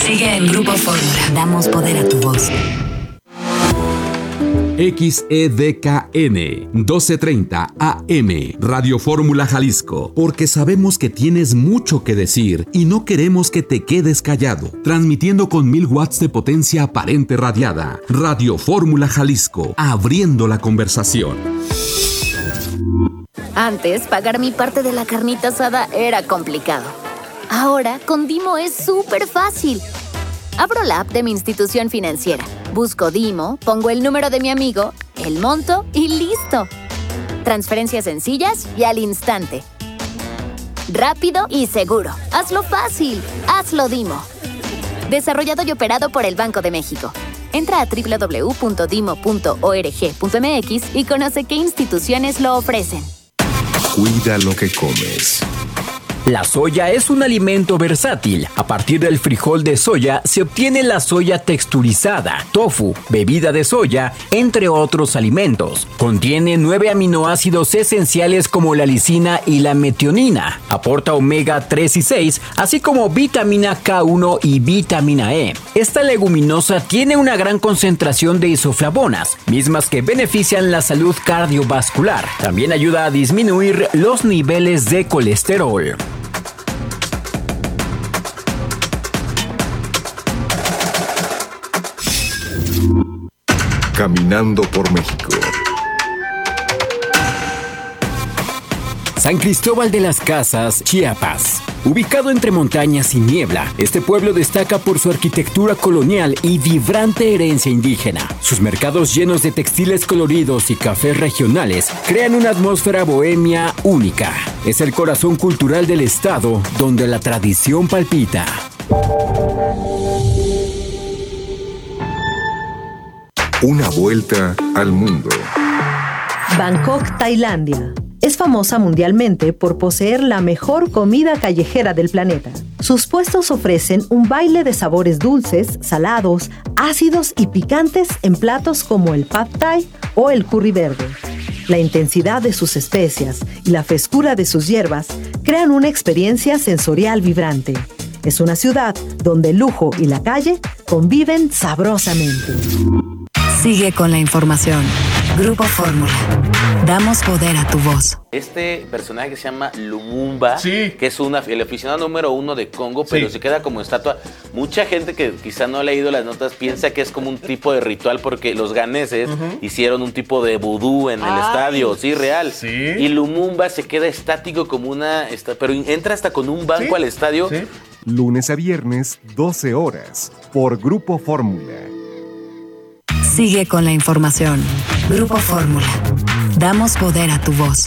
Sigue en Grupo Fórmula. Damos poder a tu voz. XEDKN 1230 AM Radio Fórmula Jalisco, porque sabemos que tienes mucho que decir y no queremos que te quedes callado. Transmitiendo con 1000 watts de potencia aparente radiada. Radio Fórmula Jalisco, abriendo la conversación. Antes, pagar mi parte de la carnita asada era complicado. Ahora, con Dimo es súper fácil. Abro la app de mi institución financiera, busco Dimo, pongo el número de mi amigo, el monto y ¡listo! Transferencias sencillas y al instante. Rápido y seguro. Hazlo fácil. Hazlo Dimo. Desarrollado y operado por el Banco de México. Entra a www.dimo.org.mx y conoce qué instituciones lo ofrecen. Cuida lo que comes. La soya es un alimento versátil. A partir del frijol de soya se obtiene la soya texturizada, tofu, bebida de soya, entre otros alimentos. Contiene 9 aminoácidos esenciales como la lisina y la metionina. Aporta omega 3 y 6, así como vitamina K1 y vitamina E. Esta leguminosa tiene una gran concentración de isoflavonas, mismas que benefician la salud cardiovascular. También ayuda a disminuir los niveles de colesterol. Caminando por México. San Cristóbal de las Casas, Chiapas. Ubicado entre montañas y niebla, este pueblo destaca por su arquitectura colonial y vibrante herencia indígena. Sus mercados llenos de textiles coloridos y cafés regionales crean una atmósfera bohemia única. Es el corazón cultural del estado, donde la tradición palpita. Una vuelta al mundo. Bangkok, Tailandia. Es famosa mundialmente por poseer la mejor comida callejera del planeta. Sus puestos ofrecen un baile de sabores dulces, salados, ácidos y picantes en platos como el pad thai o el curry verde. La intensidad de sus especias y la frescura de sus hierbas crean una experiencia sensorial vibrante. Es una ciudad donde el lujo y la calle conviven sabrosamente. Sigue con la información. Grupo Fórmula. Damos poder a tu voz. Este personaje que se llama Lumumba, sí, que es el aficionado número 1 de Congo, pero sí, se queda como estatua. Mucha gente que quizá no ha leído las notas piensa que es como un tipo de ritual porque los ganeses hicieron un tipo de vudú en el estadio, sí, real. Sí. Y Lumumba se queda estático como pero entra hasta con un banco al estadio. Sí. Lunes a viernes, 12 horas, por Grupo Fórmula. Sigue con la información. Grupo Fórmula. Damos poder a tu voz.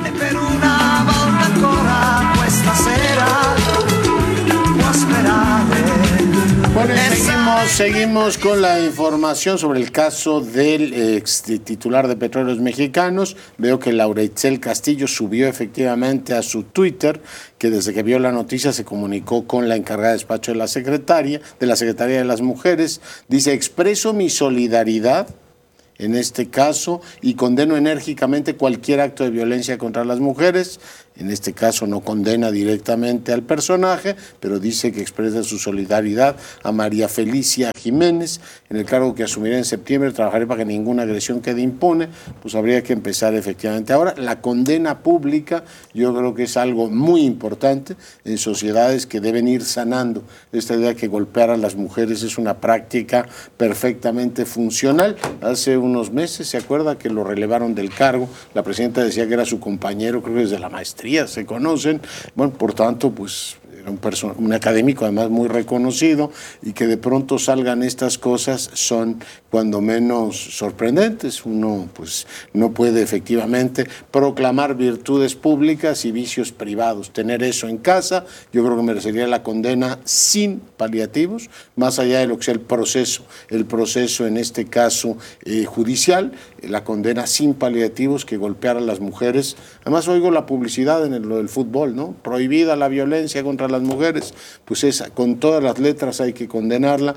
Bueno, seguimos con la información sobre el caso del ex titular de Petróleos Mexicanos. Veo que Laura Itzel Castillo subió efectivamente a su Twitter que desde que vio la noticia se comunicó con la encargada de despacho de la Secretaría de las Mujeres. Dice: expreso mi solidaridad en este caso y condeno enérgicamente cualquier acto de violencia contra las mujeres. En este caso no condena directamente al personaje, pero dice que expresa su solidaridad a María Felicia Jiménez. En el cargo que asumirá en septiembre, trabajaré para que ninguna agresión quede impune. Pues habría que empezar efectivamente. Ahora, la condena pública yo creo que es algo muy importante en sociedades que deben ir sanando. Esta idea de que golpear a las mujeres es una práctica perfectamente funcional. Hace unos meses, ¿se acuerda que lo relevaron del cargo? La presidenta decía que era su compañero, creo que desde la maestría se conocen. Bueno, por tanto, pues era un académico además muy reconocido, y que de pronto salgan estas cosas son cuando menos sorprendentes. Uno pues no puede efectivamente proclamar virtudes públicas y vicios privados. Tener eso en casa yo creo que merecería la condena sin paliativos, más allá de lo que sea el proceso en este caso judicial, la condena sin paliativos, que golpear a las mujeres. Además oigo la publicidad en lo del fútbol, ¿no? Prohibida la violencia contra las mujeres, pues esa, con todas las letras hay que condenarla.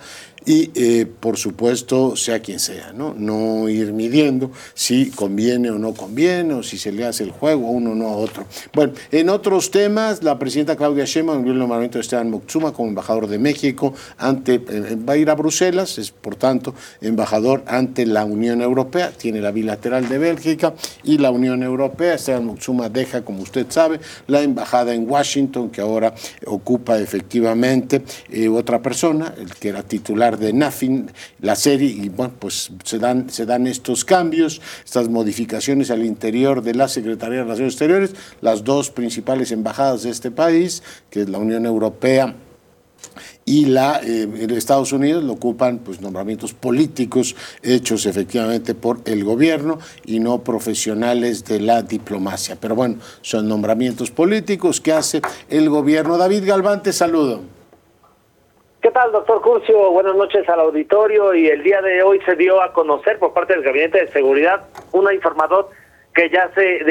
y, por supuesto, sea quien sea, ¿no? No ir midiendo si conviene o no conviene, o si se le hace el juego a uno no a otro. Bueno, en otros temas, la presidenta Claudia Sheinbaum envió el nombramiento de Esteban Moctezuma como embajador de México va a ir a Bruselas, es por tanto embajador ante la Unión Europea, tiene la bilateral de Bélgica y la Unión Europea. Esteban Moctezuma deja, como usted sabe, la embajada en Washington, que ahora ocupa efectivamente otra persona, el que era titular de NAFIN, la serie, y bueno, pues se dan estos cambios, estas modificaciones al interior de la Secretaría de Relaciones Exteriores. Las dos principales embajadas de este país, que es la Unión Europea y Estados Unidos, lo ocupan pues nombramientos políticos hechos efectivamente por el gobierno y no profesionales de la diplomacia. Pero bueno, son nombramientos políticos que hace el gobierno. David Galván, te saludo. ¿Qué tal, doctor Curcio? Buenas noches al auditorio. Y el día de hoy se dio a conocer por parte del Gabinete de Seguridad una información que ya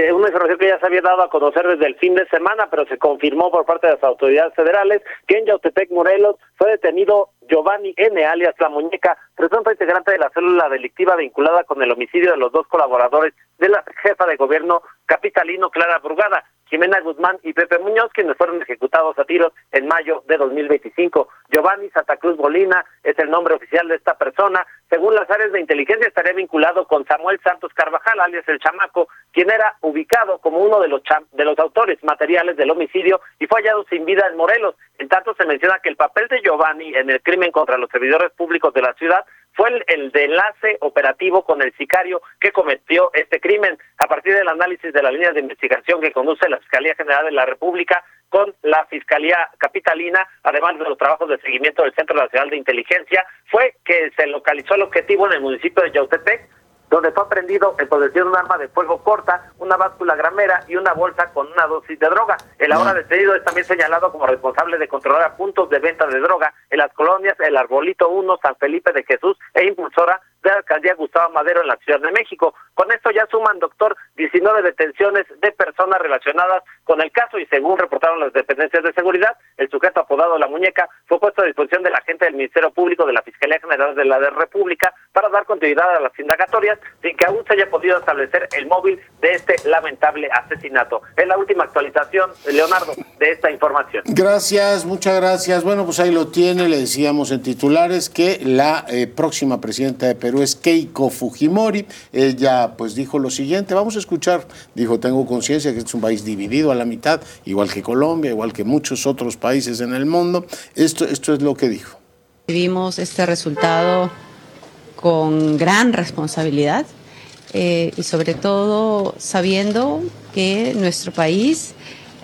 se había dado a conocer desde el fin de semana, pero se confirmó por parte de las autoridades federales que en Yautepec, Morelos, fue detenido Giovanni N., alias La Muñeca, presunto integrante de la célula delictiva vinculada con el homicidio de los dos colaboradores de la jefa de gobierno capitalino, Clara Brugada, Jimena Guzmán y Pepe Muñoz, quienes fueron ejecutados a tiros en mayo de 2025. Giovanni Santa Cruz Molina es el nombre oficial de esta persona. Según las áreas de inteligencia, estaría vinculado con Samuel Santos Carvajal, alias El Chamaco, quien era ubicado como uno de los autores materiales del homicidio y fue hallado sin vida en Morelos. En tanto, se menciona que el papel de Giovanni en el crimen contra los servidores públicos de la ciudad fue el de enlace operativo con el sicario que cometió este crimen. A partir del análisis de las líneas de investigación que conduce la Fiscalía General de la República con la Fiscalía Capitalina, además de los trabajos de seguimiento del Centro Nacional de Inteligencia, fue que se localizó el objetivo en el municipio de Yautepec, donde fue aprehendido en posesión de un arma de fuego corta, una báscula gramera y una bolsa con una dosis de droga. El ahora detenido es también señalado como responsable de controlar puntos de venta de droga en las colonias El Arbolito 1, San Felipe de Jesús e impulsora de la alcaldía Gustavo Madero en la Ciudad de México. Con esto ya suman, doctor, 19 detenciones de personas relacionadas con el caso y según reportaron las dependencias de seguridad, el sujeto apodado La Muñeca fue puesto a disposición de la agente del Ministerio Público de la Fiscalía General de la República para dar continuidad a las indagatorias sin que aún se haya podido establecer el móvil de este lamentable asesinato. Es la última actualización, Leonardo, de esta información. Gracias, muchas gracias. Bueno, pues ahí lo tiene, le decíamos en titulares que la próxima presidenta de Perú es Keiko Fujimori. Ella pues dijo lo siguiente, vamos a escuchar, dijo, tengo conciencia que este es un país dividido a la mitad, igual que Colombia, igual que muchos otros países en el mundo. Esto es lo que dijo. Vivimos este resultado con gran responsabilidad y sobre todo sabiendo que nuestro país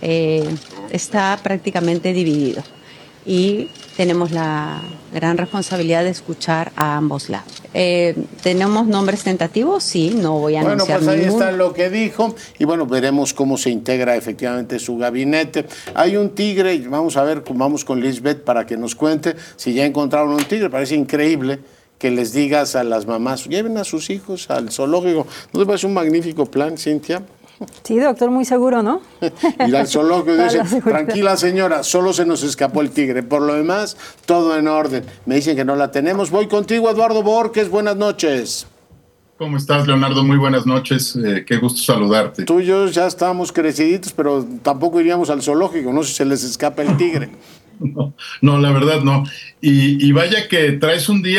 está prácticamente dividido y tenemos la gran responsabilidad de escuchar a ambos lados. ¿Tenemos nombres tentativos? Sí, no voy a anunciar pues ahí ninguno. está lo que dijo y bueno, veremos cómo se integra efectivamente su gabinete. Hay un tigre, vamos a ver, vamos con Lisbeth para que nos cuente si ya encontraron un tigre. Parece increíble que les digas a las mamás, lleven a sus hijos al zoológico. ¿No te parece un magnífico plan, Cintia? Sí, doctor, muy seguro, ¿no? Ir al zoológico y dice, tranquila señora, solo se nos escapó el tigre. Por lo demás, todo en orden. Me dicen que no la tenemos. Voy contigo, Eduardo Borges. Buenas noches. ¿Cómo estás, Leonardo? Muy buenas noches. Qué gusto saludarte. Tú y yo ya estábamos creciditos, pero tampoco iríamos al zoológico. No sé si se les escapa el tigre. No, la verdad no. Y vaya que traes un día